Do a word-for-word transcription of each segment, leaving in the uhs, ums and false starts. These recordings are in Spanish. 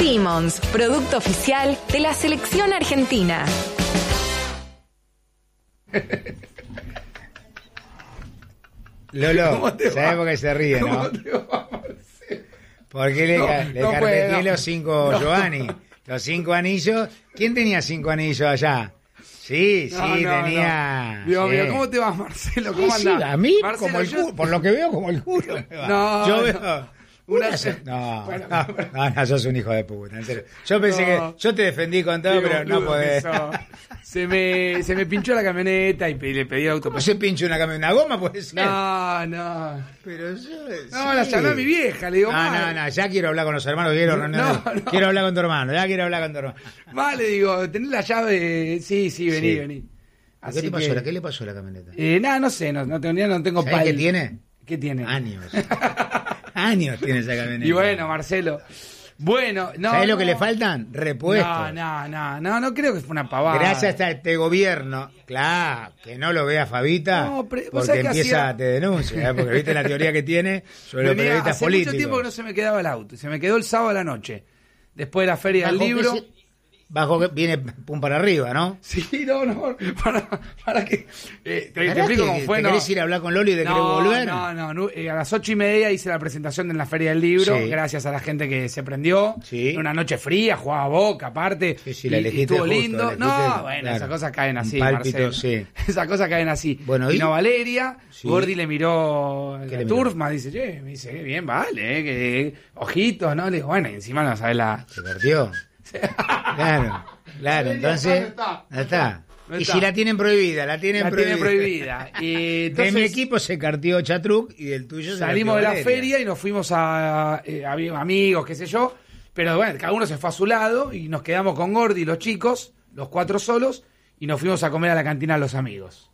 Simmons, producto oficial de la selección argentina. Lolo, ¿sabes por qué se ríe, no? Porque le, No, le no carpeteé puede, no. los cinco No, Giovanni, los cinco anillos. ¿Quién tenía cinco anillos allá? Sí, No, sí, no, tenía. no. Dios sí. mío, ¿cómo te vas, Marcelo? Sí, ¿Cómo sí, andás? a mí, Marcelo, como el yo- culo, por lo que veo, como el culo. me va. No, yo no. veo. Una- una se- no, Bueno, no, bueno. no, no, sos un hijo de puta, en serio. Yo pensé No. que yo te defendí con todo, Qué pero no boludo podés. que sos. Se me, se me pinchó la camioneta y pe- le pedí auto. ¿Cómo se pincha una camioneta? ¿Una goma puede ser? No, no. Pero yo. No, la llamé a mi vieja, le digo, No, mal. no, no, ya quiero hablar con los hermanos, quiero, No, no, no. quiero hablar con tu hermano, ya quiero hablar con tu hermano. Mal, le digo, tenés la llave. Sí, sí, vení, Sí. vení. ¿Qué Así te pasó? que- la- ¿Qué le pasó a la camioneta? Eh, nada, no sé, no, no tengo, no tengo ¿Sabés pal- qué tiene? ¿Qué tiene? Años. Años tiene esa camioneta. Y bueno, Marcelo. Bueno, no. ¿Sabés lo no. que le faltan? Repuestos. No, no, no, no, no creo que fue una pavada. Gracias a este gobierno, claro, que no lo vea Fabita, No, pero vos porque sabés que empieza, hacía- te denuncia, ¿eh? Porque viste la teoría que tiene sobre los Venía periodistas hace políticos. mucho tiempo que no se me quedaba el auto. y Se me quedó el sábado a la noche. Después de la feria del Bajo que libro. se- Bajo que viene pum para arriba, ¿no? Sí, no, no. Para, para que. Eh, te, te Pará, explico que- cómo fue, ¿te no. querés ir a hablar con Loli de no, querer volver? No, no, no, eh, a las ocho y media hice la presentación en la Feria del Libro, Sí. gracias a la gente que se prendió. Sí. Una noche fría, jugaba Boca, aparte. Sí, sí, la y- y elegiste estuvo justo, lindo. la elegiste, No, bueno, claro. esas cosas caen así, Un pálpito, Marcelo. sí. Esas cosas caen así. Bueno, ¿y? Vino Valeria, Sí. Gordi le miró ¿Qué la le miró? Turfma, dice, che, me dice, bien, vale, eh, que ojitos, ¿no? Le digo, bueno, y encima no sabes la. Se perdió. Claro, claro, entonces. No está. No está. No Y está. si la tienen prohibida, la tienen La prohibida. tiene prohibida. Y De entonces, mi equipo se cartió Chatruc y del tuyo se salimos de cartió la Valeria. feria y nos fuimos a, eh, a amigos, qué sé yo. Pero bueno, cada uno se fue a su lado y nos quedamos con Gordi, los chicos, los cuatro solos, y nos fuimos a comer a la cantina a los amigos.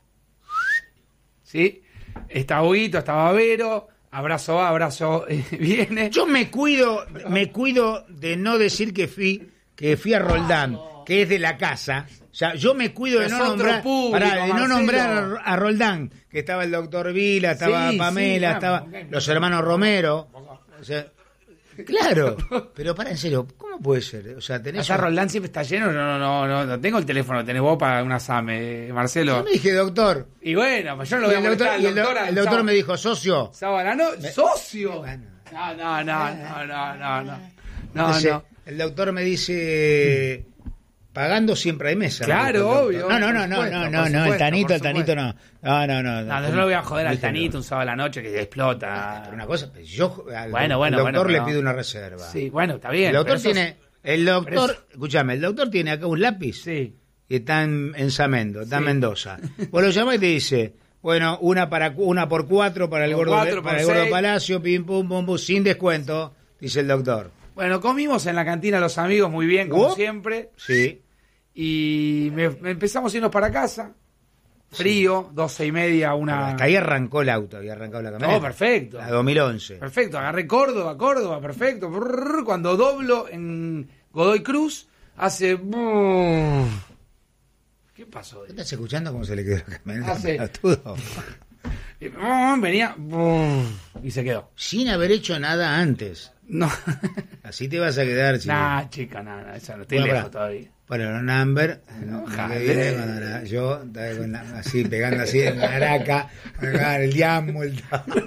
¿Sí? Estaba Huguito, estaba Vero, abrazo va, abrazo eh, viene. Yo me cuido, me cuido de no decir que fui, que fui a Roldán, que es de la casa. O sea, yo me cuido de Es no otro nombrar, público, pará, de no Marcelo. nombrar a Roldán, que estaba el doctor Vila, estaba Sí, Pamela, sí, estaba vamos, ok. los hermanos Romero. O sea, claro, pero para en serio, ¿cómo puede ser? O sea, tenés Allá un- Roldán siempre está lleno, no, no, no, no tengo el teléfono, tenés vos para una SAME, Marcelo. Yo me dije, doctor. Y bueno, pues yo no lo Y voy a el doctor, molestar, y el, do- doctora, el doctor sábado- me dijo, socio. sábado a la no- ¿Socio? Bueno. No, no, no, no, no, no, no. No, Entonces, no. el doctor me dice, pagando siempre hay mesa. Claro, me dijo el doctor. obvio, No, no, por no, no, supuesto, no, por no, el supuesto, Tanito, por el Tanito no. No, no, no. No, yo no voy a joder al Dije, Tanito un sábado a la noche que explota. Pero una cosa, pues, yo al Bueno, al bueno, doctor bueno, le pero- pido una reserva. Sí, bueno, está bien. el doctor pero eso es- tiene, el doctor, pero escúchame, el doctor tiene acá un lápiz Sí. que está en, en Samendo, está en Sí. Mendoza. Vos lo llamás y te dice, bueno, una para cu- una por cuatro para el Por gordo, cuatro, para por el gordo seis. Palacio, pim pum pum pum, sin descuento, dice el doctor. Bueno, comimos en la cantina los amigos muy bien, como ¿Oh? siempre. Sí. Y me, me empezamos a irnos para casa. Frío, doce y media, una. Hasta ahí arrancó el auto, había arrancado la camioneta. No, perfecto. La dos mil once. Perfecto, agarré Córdoba, Córdoba, perfecto. Brrr, cuando doblo en Godoy Cruz, hace. brrr. ¿Qué pasó? ¿Qué estás escuchando cómo se le quedó la camioneta? Hace- Pelotudo? Y, brrr, venía. brrr, y se quedó. Sin haber hecho nada antes. No. Así te vas a quedar, chico. Nah, chica, nada, no, eso no estoy Bueno, lejos pará. todavía. Bueno, un number, ¿no? Ojalá. Que viene cuando la- yo estaba con la- así pegando así en la araca, acá, el diamo, el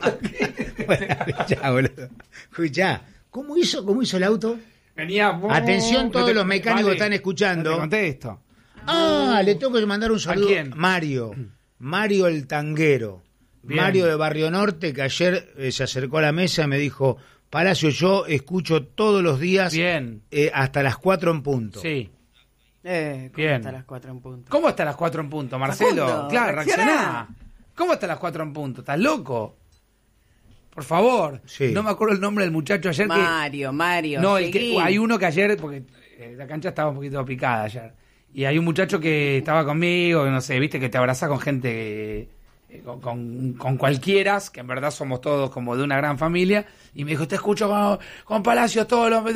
Bueno, escuchá, boludo. Escuchá, ¿cómo hizo, cómo hizo el auto? Venía. brrr, Atención, todos no te- los mecánicos vale, están escuchando. no te conté esto. Ah, le tengo que mandar un saludo. quién? Mario. Mario el tanguero. Bien. Mario de Barrio Norte, que ayer eh, se acercó a la mesa y me dijo, Palacio, yo escucho todos los días Bien. eh, hasta las cuatro en punto. Sí. Eh, ¿cómo Bien. hasta las cuatro en punto? ¿Cómo hasta las cuatro en punto, Marcelo? Facundo, Claro, reaccioná. reaccioná. ¿Cómo hasta las cuatro en punto? ¿Estás loco? Por favor. Sí. No me acuerdo el nombre del muchacho ayer que... Mario, Mario. No, el que, seguí. hay uno que ayer, porque eh, la cancha estaba un poquito picada ayer, y hay un muchacho que estaba conmigo, que no sé, viste, que te abraza con gente, eh, con, con, con cualquiera, que en verdad somos todos como de una gran familia, y me dijo, te escucho con, con Palacios todos los